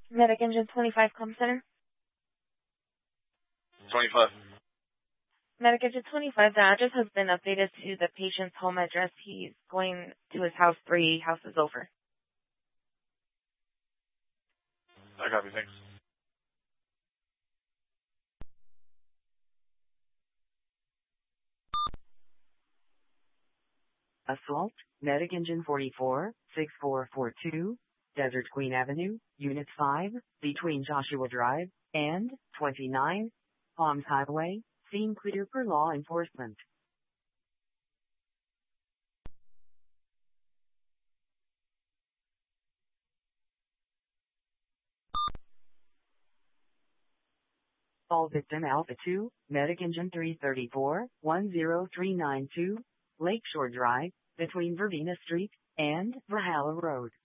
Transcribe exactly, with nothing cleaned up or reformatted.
Medic Engine twenty-five Comm Center. twenty-five. Medic Engine twenty-five, the address has been updated to the patient's home address. He's going to his house three houses over. I copy, thanks. Assault, Medic Engine forty-four, six four four two, Desert Queen Avenue, Unit five, between Joshua Drive and twenty-nine, Palms Highway, scene clear for law enforcement. All victim Alpha two, Medic Engine three thirty-four, one zero three nine two, Lakeshore Drive, between Verbena Street and Valhalla Road.